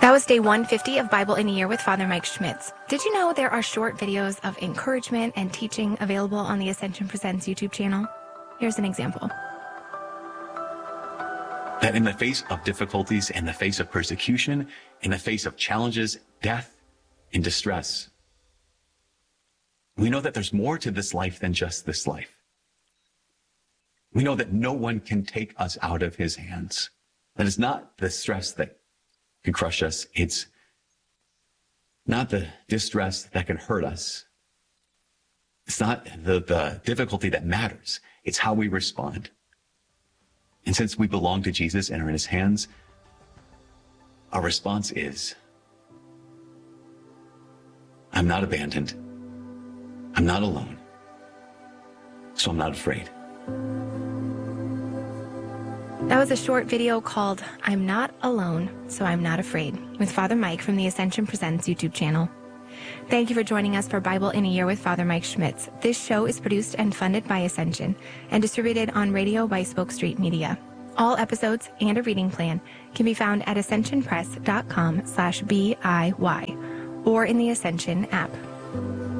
That was day 150 of Bible in a Year with Father Mike Schmitz. Did you know there are short videos of encouragement and teaching available on the Ascension Presents YouTube channel? Here's an example. That in the face of difficulties, in the face of persecution, in the face of challenges, death, and distress, we know that there's more to this life than just this life. We know that no one can take us out of his hands. That it's not the stress that can crush us. It's not the distress that can hurt us. It's not the difficulty that matters. It's how we respond. And since we belong to Jesus and are in his hands, our response is, I'm not abandoned. I'm not alone. So I'm not afraid. That was a short video called I'm Not Alone, So I'm Not Afraid, with Father Mike from the Ascension Presents YouTube channel. Thank you for joining us for Bible in a Year with Father Mike Schmitz. This show is produced and funded by Ascension and distributed on radio by Spoke Street Media. All episodes and a reading plan can be found at ascensionpress.com/BIY or in the Ascension app.